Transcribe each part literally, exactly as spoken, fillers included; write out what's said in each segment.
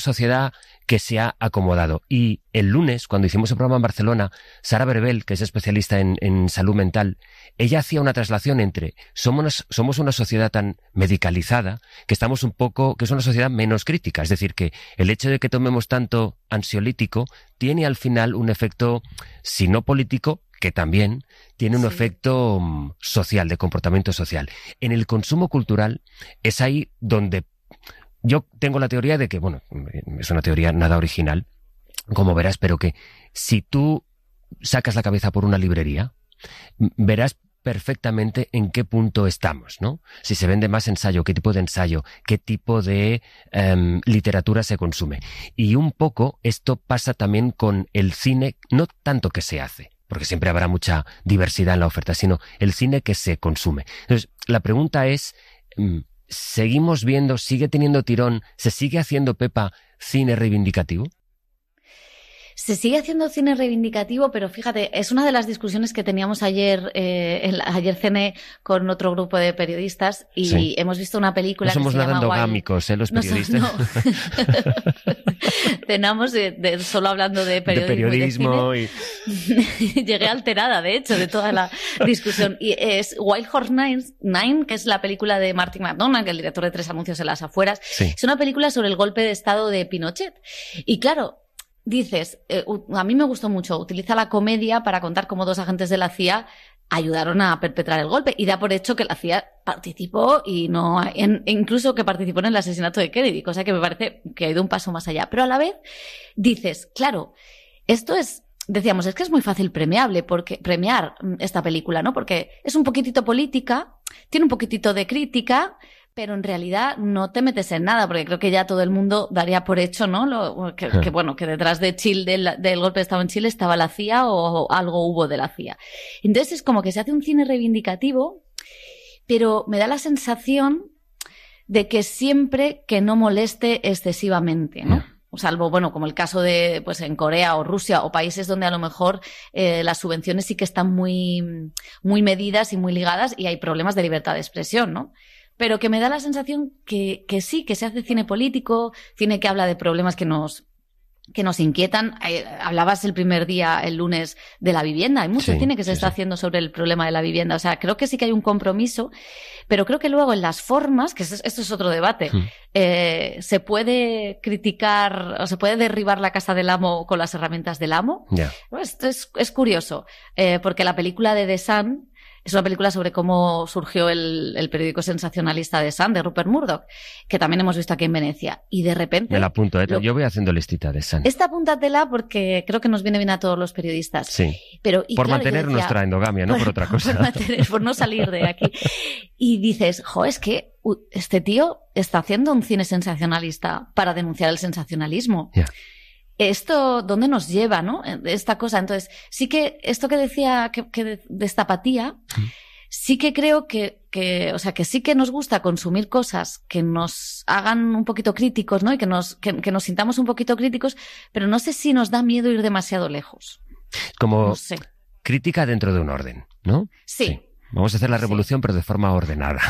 sociedad que se ha acomodado. Y el lunes, cuando hicimos el programa en Barcelona, Sara Berbel, que es especialista en, en salud mental, ella hacía una traslación entre somos, somos una sociedad tan medicalizada que estamos un poco, que es una sociedad menos crítica. Es decir, que el hecho de que tomemos tanto ansiolítico tiene al final un efecto, si no político, que también tiene un sí. efecto um, social, de comportamiento social. En el consumo cultural es ahí donde yo tengo la teoría de que, bueno, es una teoría nada original, como verás, pero que si tú sacas la cabeza por una librería, verás perfectamente en qué punto estamos, ¿no? Si se vende más ensayo, qué tipo de ensayo, qué tipo de um, literatura se consume. Y un poco esto pasa también con el cine, no tanto que se hace, porque siempre habrá mucha diversidad en la oferta, sino el cine que se consume. Entonces, la pregunta es, ¿seguimos viendo, sigue teniendo tirón, se sigue haciendo, Pepa, cine reivindicativo? Se sigue haciendo cine reivindicativo, pero fíjate, es una de las discusiones que teníamos ayer, eh, el, ayer cené con otro grupo de periodistas y sí. hemos visto una película no somos que se nada llama endogámicos, ¿eh? Los periodistas. No, no. Cenamos de, de, solo hablando de periodismo. De periodismo y... y... Llegué alterada, de hecho, de toda la discusión. Y es Wild Horse Nine, Nine, que es la película de Martin McDonagh, que es el director de Tres anuncios en las afueras. Sí. Es una película sobre el golpe de estado de Pinochet. Y claro, dices, eh, a mí me gustó mucho, utiliza la comedia para contar cómo dos agentes de la C I A ayudaron a perpetrar el golpe y da por hecho que la C I A participó y no, en, incluso que participó en el asesinato de Kennedy, cosa que me parece que ha ido un paso más allá. Pero a la vez dices, claro, esto es, decíamos, es que es muy fácil premiable, porque premiar esta película, ¿no? Porque es un poquitito política, tiene un poquitito de crítica, pero en realidad no te metes en nada, porque creo que ya todo el mundo daría por hecho, ¿no? Lo, que, que bueno, que detrás de Chile, del, del golpe de Estado en Chile estaba la C I A o, o algo hubo de la C I A. Entonces es como que se hace un cine reivindicativo, pero me da la sensación de que siempre que no moleste excesivamente, ¿no? Salvo, bueno, como el caso de, pues en Corea o Rusia o países donde a lo mejor eh, las subvenciones sí que están muy, muy medidas y muy ligadas y hay problemas de libertad de expresión, ¿no? Pero que me da la sensación que, que sí, que se hace cine político, cine que habla de problemas que nos, que nos inquietan. Eh, hablabas el primer día, el lunes, de la vivienda. Hay mucho sí, cine que se sí, está sí. haciendo sobre el problema de la vivienda. O sea, creo que sí que hay un compromiso, pero creo que luego en las formas, que esto es otro debate, hmm. eh, se puede criticar o se puede derribar la casa del amo con las herramientas del amo. Yeah. Esto es, es curioso, eh, porque la película de The Sun es una película sobre cómo surgió el, el periódico sensacionalista The Sun, de Rupert Murdoch, que también hemos visto aquí en Venecia. Y de repente... Me la apunto, ¿eh? Lo... Yo voy haciendo listita de Sun. Esta apúntatela porque creo que nos viene bien a todos los periodistas. Sí. Pero, y por claro, mantener decía, nuestra endogamia, no por, por otra cosa. Por, mantener, por no salir de aquí. Y dices, jo, es que este tío está haciendo un cine sensacionalista para denunciar el sensacionalismo. Yeah. Esto, ¿dónde nos lleva, no? Esta cosa. Entonces, sí que esto que decía que, que de, de esta apatía... Mm. Sí que creo que, que, o sea, que sí que nos gusta consumir cosas que nos hagan un poquito críticos, ¿no? Y que nos, que, que nos sintamos un poquito críticos, pero no sé si nos da miedo ir demasiado lejos. Como no sé. Crítica dentro de un orden, ¿no? Sí. sí. Vamos a hacer la revolución, sí. pero de forma ordenada.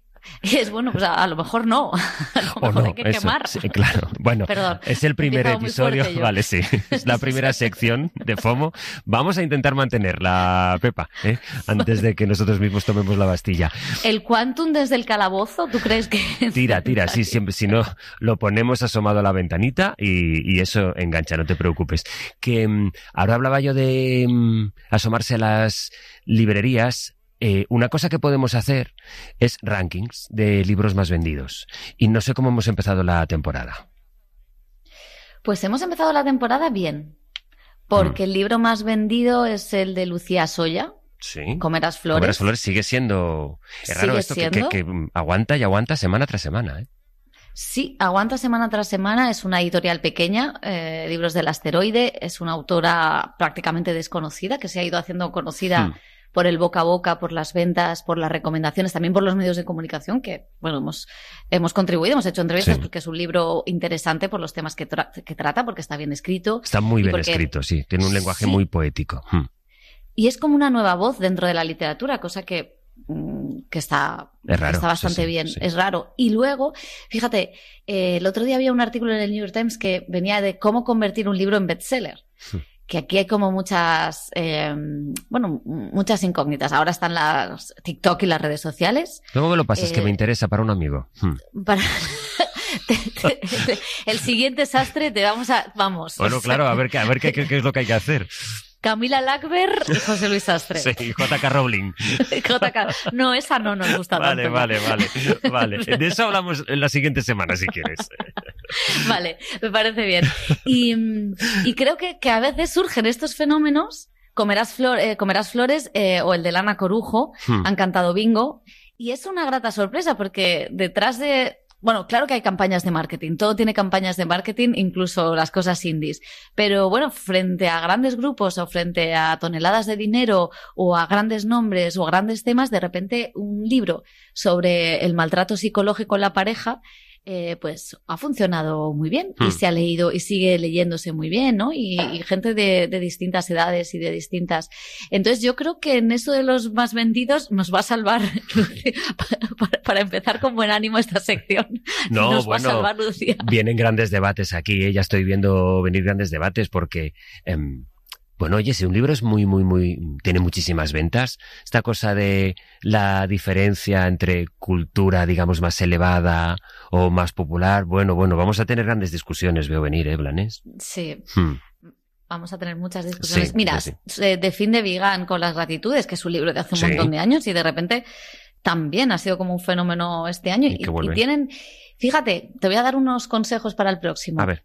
Es bueno, pues a, a lo mejor no. A lo mejor o no, hay que eso, quemar. Sí, claro. Bueno, Perdón, es el primer episodio. Vale, sí. Es la primera sección de FOMO. Vamos a intentar mantenerla, Pepa, ¿eh? Antes de que nosotros mismos tomemos la Bastilla. ¿El Quantum desde el calabozo? ¿Tú crees que...? Tira, tira, sí, siempre. Si no, lo ponemos asomado a la ventanita y, y eso engancha, no te preocupes. Que um, ahora hablaba yo de um, asomarse a las librerías. Eh, una cosa que podemos hacer es rankings de libros más vendidos. Y no sé cómo hemos empezado la temporada. Pues hemos empezado la temporada bien. Porque mm. el libro más vendido es el de Lucía Soya. Sí. Comerás flores. Comerás flores sigue siendo... Es raro ¿Sigue esto que, siendo? Que, que aguanta y aguanta semana tras semana, ¿eh? Sí, aguanta semana tras semana. Es una editorial pequeña, eh, Libros del Asteroide. Es una autora prácticamente desconocida que se ha ido haciendo conocida... Mm. por el boca a boca, por las ventas, por las recomendaciones, también por los medios de comunicación que, bueno, hemos, hemos contribuido, hemos hecho entrevistas sí. porque es un libro interesante por los temas que, tra- que trata, porque está bien escrito. Está muy bien porque, escrito, sí. Tiene un lenguaje sí. muy poético. Hmm. Y es como una nueva voz dentro de la literatura, cosa que mmm, que está, es raro, que está bastante sí, sí, bien, sí. es raro. Y luego, fíjate, eh, el otro día había un artículo en el New York Times que venía de cómo convertir un libro en bestseller. Sí. Que aquí hay como muchas, eh, bueno, muchas incógnitas. Ahora están las TikTok y las redes sociales. Luego me lo pasas, eh, que me interesa para un amigo. Hmm. Para... te, te, te, el siguiente sastre te vamos a... Vamos. Bueno, claro, a ver, qué, a ver qué, qué, qué es lo que hay que hacer. Camila Lackberg y José Luis Sastre. Sí, J K Rowling. J K No, esa no nos gusta vale, tanto. Vale, vale, vale. De eso hablamos en la siguiente semana, si quieres. Vale, me parece bien. Y, y creo que, que a veces surgen estos fenómenos, Comerás, flor, eh, Comerás Flores eh, o el de Lana Corujo, hmm. han cantado bingo, y es una grata sorpresa porque detrás de... Bueno, claro que hay campañas de marketing, todo tiene campañas de marketing, incluso las cosas indies. Pero bueno, frente a grandes grupos o frente a toneladas de dinero o a grandes nombres o a grandes temas, de repente un libro sobre el maltrato psicológico en la pareja, eh, pues ha funcionado muy bien hmm. y se ha leído y sigue leyéndose muy bien, ¿no? Y, y gente de, de distintas edades y de distintas... Entonces yo creo que en eso de los más vendidos nos va a salvar, para, para empezar con buen ánimo esta sección, no, nos bueno, va a salvar Lucía. Vienen grandes debates aquí, ¿eh? Ya estoy viendo venir grandes debates porque... Eh, Bueno, oye, si un libro es muy, muy, muy... tiene muchísimas ventas, esta cosa de la diferencia entre cultura, digamos, más elevada o más popular, bueno, bueno, vamos a tener grandes discusiones, veo venir, ¿eh, Blanes? Sí. Hmm. Vamos a tener muchas discusiones. Sí, Mira, sí, sí. De Fin de Vigan con las gratitudes, que es un libro de hace un sí. montón de años y de repente también ha sido como un fenómeno este año. Y, y, y tienen... Fíjate, te voy a dar unos consejos para el próximo. A ver.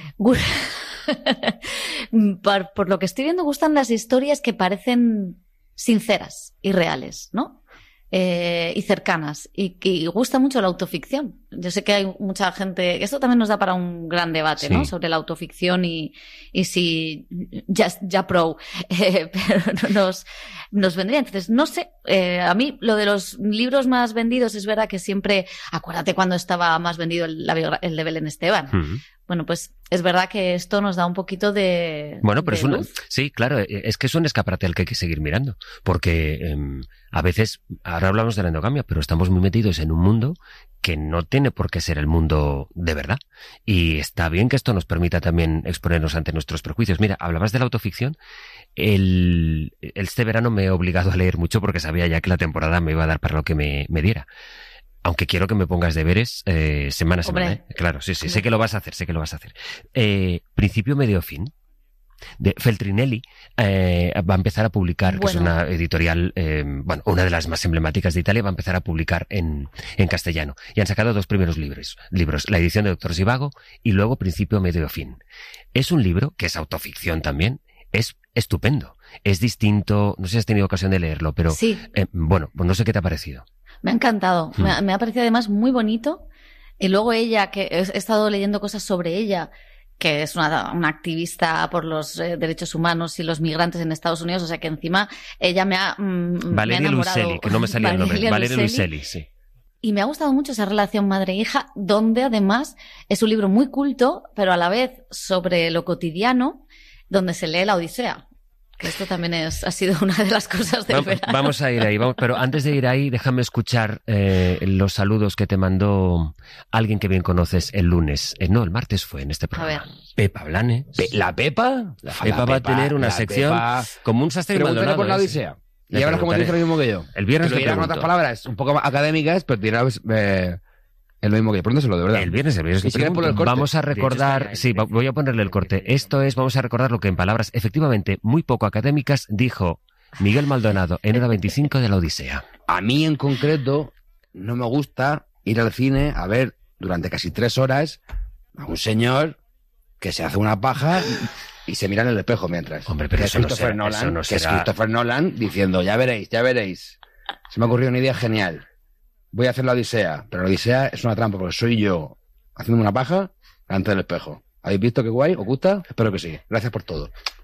por, por lo que estoy viendo, gustan las historias que parecen sinceras y reales, ¿no? Eh, y cercanas. Y que gusta mucho la autoficción. Yo sé que hay mucha gente... Esto también nos da para un gran debate, sí. ¿no? Sobre la autoficción y, y si ya, ya pro, eh, pero nos, nos vendría. Entonces, no sé, eh, a mí lo de los libros más vendidos es verdad que siempre... Acuérdate cuando estaba más vendido el, la, el de Belén Esteban. Uh-huh. Bueno, pues es verdad que esto nos da un poquito de... Bueno, pero de es una... luz. Sí, claro, es que es un escaparate al que hay que seguir mirando. Porque eh, a veces, ahora hablamos de la endogamia, pero estamos muy metidos en un mundo que no tiene por qué ser el mundo de verdad. Y está bien que esto nos permita también exponernos ante nuestros prejuicios. Mira, hablabas de la autoficción. El, este verano me he obligado a leer mucho porque sabía ya que la temporada me iba a dar para lo que me, me diera. Aunque quiero que me pongas deberes eh, semana a semana, ¿eh? Claro, sí, sí, sé que lo vas a hacer, sé que lo vas a hacer. Eh, principio, medio, fin. De Feltrinelli eh, va a empezar a publicar, bueno. que es una editorial, eh, bueno, una de las más emblemáticas de Italia, va a empezar a publicar en, en castellano. Y han sacado dos primeros libros, libros, la edición de Doctor Zhivago y luego Principio, medio, fin. Es un libro que es autoficción también, es estupendo, es distinto, no sé si has tenido ocasión de leerlo, pero sí. eh, bueno, pues no sé qué te ha parecido. Me ha encantado, hmm. me, ha, me ha parecido además muy bonito. Y luego ella, que he, he estado leyendo cosas sobre ella, que es una, una activista por los eh, derechos humanos y los migrantes en Estados Unidos, o sea que encima ella me ha, mm, Valeria me ha enamorado. Luiselli, que no me salía el nombre. Valeria Luiselli, sí. Y me ha gustado mucho esa relación madre-hija, donde además es un libro muy culto, pero a la vez sobre lo cotidiano, donde se lee la Odisea. Que esto también es, ha sido una de las cosas del vamos, verano. Vamos a ir ahí, vamos, pero antes de ir ahí, déjame escuchar eh, los saludos que te mandó alguien que bien conoces el lunes. Eh, no, el martes fue en este programa. A ver. Pepa Blanes. Pe ¿La Pepa? La Pepa la va Pepa, a tener una sección Pepa. Como un sastre Maldonado. Por la Odisea. Y ahora como te dice lo mismo que yo. El viernes lo dirá con otras palabras un poco académicas, pero dirá eh, es lo mismo que yo. Pregúntaselo, de verdad. El viernes, el viernes. Si quieres poner el corte. Vamos a recordar, sí, voy a ponerle el corte. Esto es, vamos a recordar lo que en palabras efectivamente muy poco académicas dijo Miguel Maldonado en hora veinticinco de la Odisea. A mí en concreto no me gusta ir al cine a ver durante casi tres horas a un señor que se hace una paja y se mira en el espejo mientras. Hombre, pero que eso es no Christopher será, Nolan, eso no que es será... Christopher Nolan diciendo, ya veréis, ya veréis. Se me ha ocurrido una idea genial. Voy a hacer la Odisea, pero la Odisea es una trampa porque soy yo haciéndome una paja delante del espejo. ¿Habéis visto qué guay? ¿Os gusta? Espero que sí. Gracias por todo.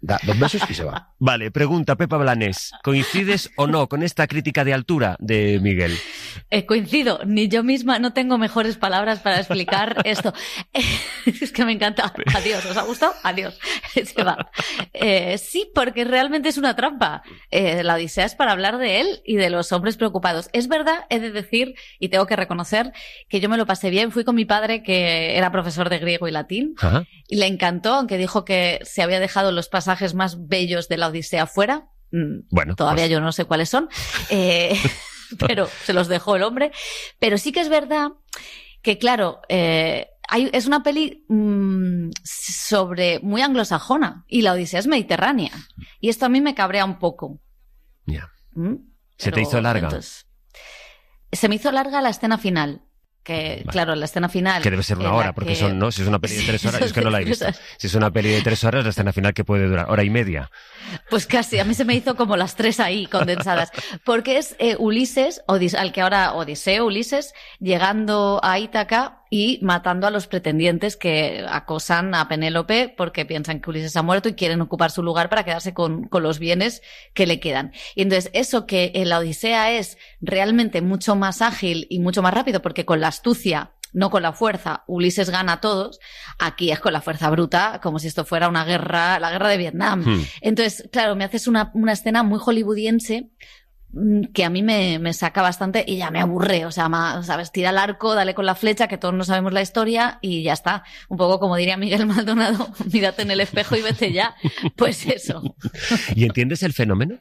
da dos besos y se va. Vale, pregunta Pepa Blanes. ¿Coincides o no con esta crítica de altura de Miguel? Eh, coincido. Ni yo misma no tengo mejores palabras para explicar esto. Es que me encanta. Adiós. ¿Os ha gustado? Adiós. Se va. Eh, sí, porque realmente es una trampa. Eh, la Odisea es para hablar de él y de los hombres preocupados. Es verdad, he de decir, y tengo que reconocer, que yo me lo pasé bien. Fui con mi padre, que era profesor de griego y latín, Ajá. y le encantó, aunque dijo que se había dejado los pasajes más bellos de la Odisea fuera. Bueno, todavía pues... yo no sé cuáles son, eh, pero se los dejó el hombre. Pero sí que es verdad que, claro, eh, hay, es una peli mmm, sobre muy anglosajona y la Odisea es mediterránea. Y esto a mí me cabrea un poco. Ya. Yeah. ¿Mm? ¿Se Pero, te hizo larga? Entonces, se me hizo larga la escena final. Que, vale. Claro, la escena final... Que debe ser una hora, porque que... son, ¿no? Si es una peli de tres horas, es que no la he visto. Si es una peli de tres horas, la escena final que puede durar hora y media. Pues casi, a mí se me hizo como las tres ahí, condensadas. Porque es eh, Ulises, Odis, al que ahora Odiseo, Ulises, llegando a Ítaca y matando a los pretendientes que acosan a Penélope porque piensan que Ulises ha muerto y quieren ocupar su lugar para quedarse con, con los bienes que le quedan. Y entonces eso que en la Odisea es realmente mucho más ágil y mucho más rápido, porque con la astucia, no con la fuerza, Ulises gana a todos, aquí es con la fuerza bruta, como si esto fuera una guerra, la guerra de Vietnam. Hmm. Entonces, claro, me haces una, una escena muy hollywoodiense que a mí me, me saca bastante y ya me aburre, o sea, más, sabes, tira el arco, dale con la flecha, que todos no sabemos la historia y ya está. Un poco como diría Miguel Maldonado, mírate en el espejo y vete ya. Pues eso. ¿Y entiendes el fenómeno?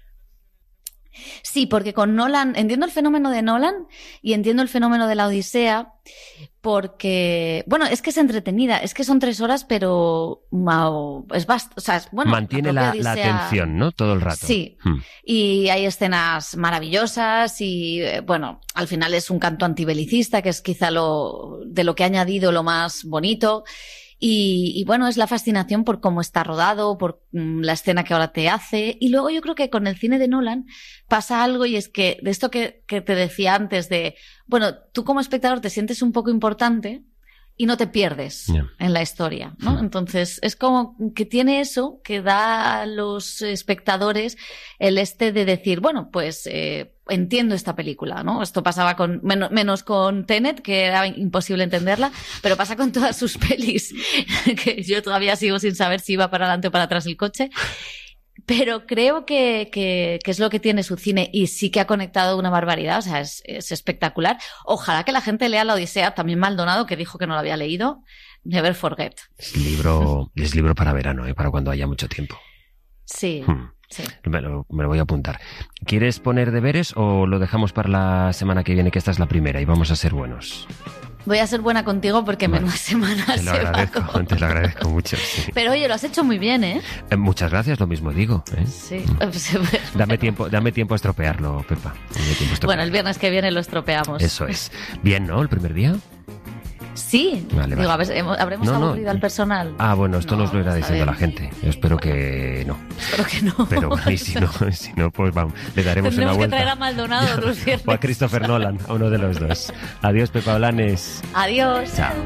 Sí, porque con Nolan, entiendo el fenómeno de Nolan y entiendo el fenómeno de la Odisea, porque, bueno, es que es entretenida, es que son tres horas, pero wow, es bast- o sea, es, bueno, mantiene la, la, la atención, ¿no? Todo el rato. Sí, hmm. y hay escenas maravillosas y, bueno, al final es un canto antibelicista, que es quizá lo de lo que ha añadido lo más bonito. Y, y bueno, es la fascinación por cómo está rodado, por mm, la escena que ahora te hace. Y luego yo creo que con el cine de Nolan pasa algo, y es que de esto que, que te decía antes de, bueno, tú como espectador te sientes un poco importante y no te pierdes yeah. en la historia, ¿no? Yeah. Entonces es como que tiene eso que da a los espectadores el este de decir, bueno, pues eh, entiendo esta película, ¿no? Esto pasaba con menos, menos con Tenet, que era imposible entenderla, pero pasa con todas sus pelis, que yo todavía sigo sin saber si iba para adelante o para atrás el coche. Pero creo que, que, que es lo que tiene su cine, y sí que ha conectado una barbaridad, o sea, es, es espectacular. Ojalá que la gente lea La Odisea, también Maldonado, que dijo que no lo había leído. Never forget. Es libro, es libro para verano, ¿eh? Para cuando haya mucho tiempo. Sí. Hmm. Sí. Me lo, me lo voy a apuntar. ¿Quieres poner deberes o lo dejamos para la semana que viene, que esta es la primera y vamos a ser buenos? Voy a ser buena contigo porque vale. Menuda semana te lo agradezco, te lo agradezco mucho. Sí. Pero oye, lo has hecho muy bien, ¿eh? eh muchas gracias, lo mismo digo. ¿eh? Sí. Mm. Dame tiempo, dame tiempo a estropearlo, Pepa. Dame tiempo a estropearlo. Bueno, el viernes que viene lo estropeamos. Eso es. Bien, ¿no? El primer día. Sí, vale, digo, vale. habremos no, aburrido no. al personal. Ah, bueno, esto no, nos lo irá diciendo la gente. Yo espero que no. Espero que no. Pero bueno, y si no, si no pues vamos, le daremos Tendremos una vuelta. Que traer a Maldonado otros viernes. O a Christopher Nolan, a uno de los dos. Adiós, Pepa Blanes. Adiós. Chao.